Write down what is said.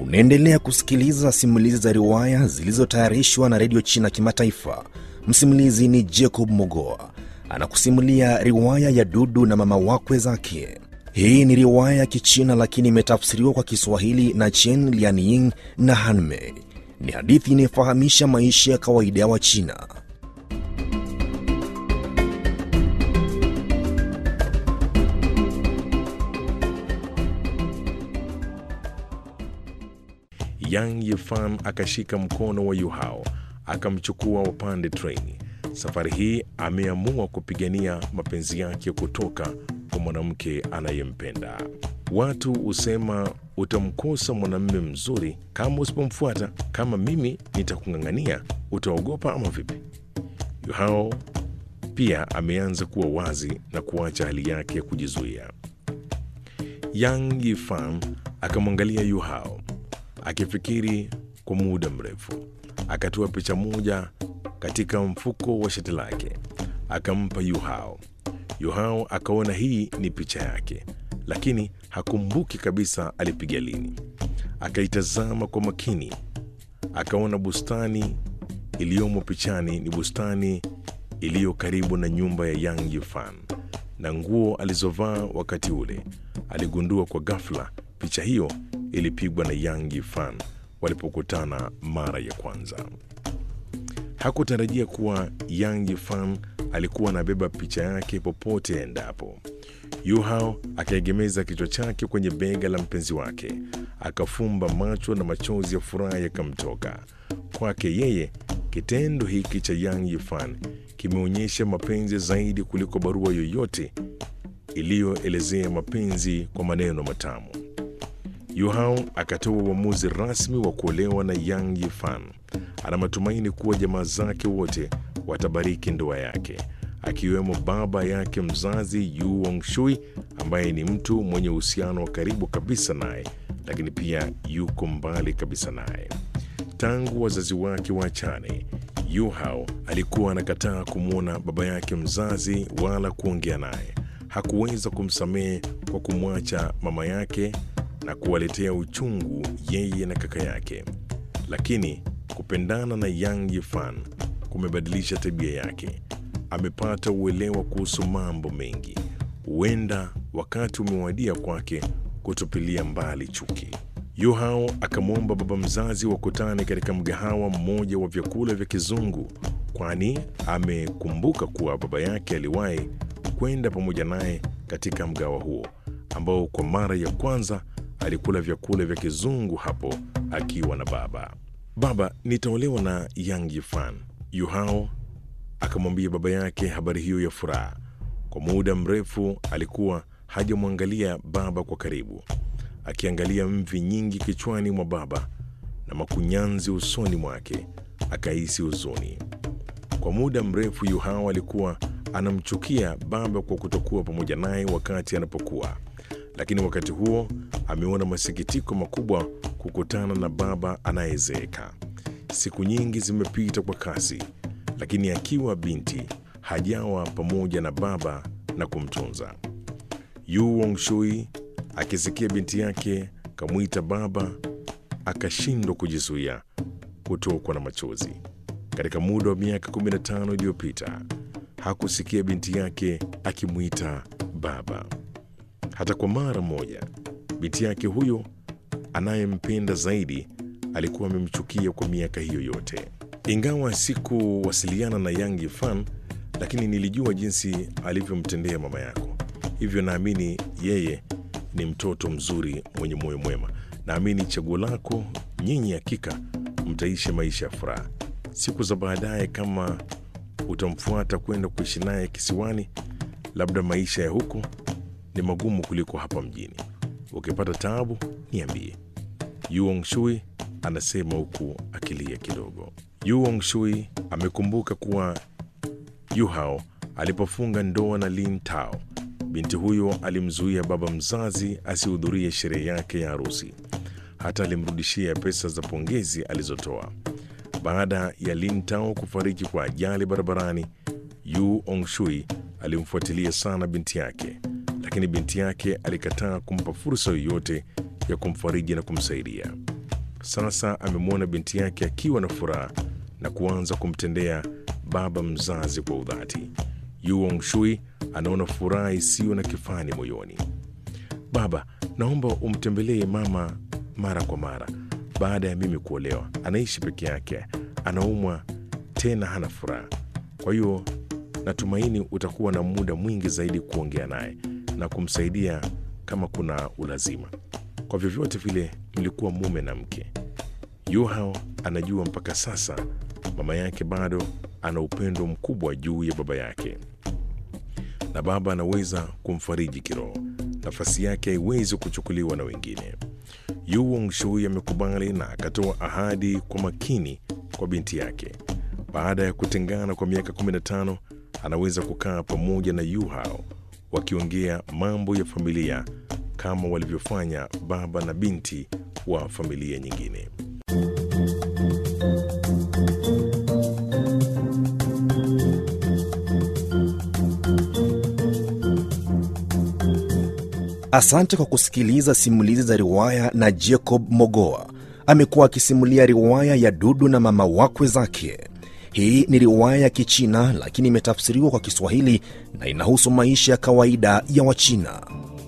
Unaendelea kusikiliza simulizi za riwaya zilizotayarishwa na Radio China Kimataifa. Msimulizi ni Jacob Mogoa. Anakusimulia riwaya ya Dudu na mama wakwe zake. Hii ni riwaya ya Kichina lakini imetafsiriwa kwa Kiswahili na Chen Lianying na Hanmei. Ni hadithi inayofahamisha maisha ya kawaida ya Wachina. Yang Yifan akashika mkono wa Yu Hao, akamchukua wapande treni. Safari hii ameamua kupigania mapenzi yake kutoka kwa mwanamke anayempenda. Watu husema utamkosa mwanamume mzuri kama usipomfuata. Kama mimi nitakung'ang'ania, utaogopa ama vipi? Yu Hao pia ameanza kuwa wazi na kuacha hali yake ya kujizuia. Yang Yifan akamwangalia Yu Hao akifikiri kwa muda mrefu. Akatoa picha moja katika mfuko wa shati lake, akampa Yu Hao. Yu Hao akaona hii ni picha yake, lakini hakumbuki kabisa alipiga lini. Akaitazama kwa makini, akaona bustani iliyomo pichani ni bustani iliyo karibu na nyumba ya Yang Yifan na nguo alizovaa wakati ule. Aligundua kwa ghafla picha hiyo ilipigwa na Yang Yifan walipokutana mara ya kwanza. Hakutarajia kuwa Yang Yifan alikuwa anabeba picha yake popote endapo. Yu Hao akaegemeza kichwa chake kwenye bega la mpenzi wake, akafumba macho na machozi ya furaha yakamtoka. Kwake yeye, kitendo hiki cha Yang Yifan kimeonyesha mapenzi zaidi kuliko barua yoyote iliyoelezea mapenzi kwa maneno matamu. Yu Hao akatoa uamuzi rasmi wa kuolewa na Yang Yifan. Ana matumaini kuwa jamaa zake wote watabariki ndoa yake, akiwemo baba yake mzazi Yu Wangshui, ambaye ni mtu mwenye uhusiano wa karibu kabisa naye, lakini pia yuko mbali kabisa naye. Tangu wazazi wake waachane, Yu Hao alikuwa anakataa kumwona baba yake mzazi wala kuongea naye. Hakuweza kumsamehe kwa kumwacha mama yake na kuwaletea uchungu yeye na kaka yake. Lakini kupendana na Yang Yifan kumebadilisha tabia yake. Amepata uelewa kuhusu mambo mengi. Huenda wakati umewadia kwake kutupilia mbali chuki. Yu Hao akamwomba baba mzazi wakutane katika mgahawa mmoja wa vyakula vya kizungu, kwani amekumbuka kuwa baba yake aliwahi kwenda pamoja naye katika mgahawa huo ambao kwa mara ya kwanza alikula vyakula vya kizungu hapo akiwa na baba. Baba, nitaolewa na Yang Yifan. Yu Hao akamwambia baba yake habari hiyo ya furaha. Kwa muda mrefu alikuwa hajamwangalia baba kwa karibu, akiangalia mvi nyingi kichwani mwa baba na makunyanzi usoni mwake, akahisi huzuni. Kwa muda mrefu Yu Hao alikuwa anamchukia baba kwa kutokuwa pamoja naye wakati anapokuwa, lakini wakati huo ameona masikitiko makubwa kukutana na baba anayezeeka. Siku nyingi zimepita kwa kasi, lakini akiwa binti hajawa pamoja na baba na kumtunza. Yu Wangshui akisikia binti yake kamwita baba, akashindwa kujizuia kutokwa na machozi. Katika muda wa miaka 15 iliyopita hakusikia binti yake akimwita baba hata kwa mara moja. Binti yake huyo anayempenda zaidi alikuwa amemchukia kwa miaka hiyo yote. Ingawa sikuwasiliana na Yang Yifan, lakini nilijua jinsi alivyomtendea mama yako. Hivyo naamini yeye ni mtoto mzuri mwenye moyo mwema. Naamini chaguo lako nyinyi hakika mtaishi maisha ya furaha. Siku za baadaye kama utamfuata kwenda kuishi naye kisiwani, labda maisha ya huko ni magumu kuliko hapa mjini. Ukipata taabu niambie. Yu Wangshui anasema huku akilia kidogo. Yu Wangshui amekumbuka kuwa Yu Hao alipofunga ndoa na Lin Tao, binti huyo alimzuia baba mzazi asihudhurie sherehe yake ya harusi. Hata alimrudishia pesa za pongezi alizotoa. Baada ya Lin Tao kufariki kwa ajali barabarani, Yu Wangshui alimfuatilia sana binti yake, lakini binti yake alikataa kumpa fursa yoyote ya kumfariji na kumsaidia. Sasa amemwona binti yake akiwa na furaha na kuanza kumtendea baba mzazi kwa udhati. Yu Hongshui anaona furaha isiyo na kifani moyoni. Baba, naomba umtembelee mama mara kwa mara. Baada ya mimi kuolewa, anaishi peke yake, anaumwa tena hana furaha. Kwa hiyo natumaini utakuwa na muda mwingi zaidi kuongea naye na kumsaidia kama kuna ulazima. Kwa vyovyote vile mlikuwa mume na mke. Yu Hao anajua mpaka sasa mama yake bado ana upendo mkubwa juu ya baba yake, na baba anaweza kumfariji kiroho. Nafasi yake haiwezi kuchukuliwa na wengine. Yu Hongshui amekubali na akatoa ahadi kwa makini kwa binti yake. Baada ya kutengana kwa miaka 15, anaweza kukaa pamoja na Yu Hao wakiongea mambo ya familia kama walivyofanya baba na binti wa familia nyingine. Asante kwa kusikiliza simulizi za riwaya na Jacob Mogoa. Amekuwa akisimulia riwaya ya Dudu na mama wakwe zake. Hii ni riwaya ya Kichina lakini imetafsiriwa kwa Kiswahili na inahusu maisha ya kawaida ya Wachina.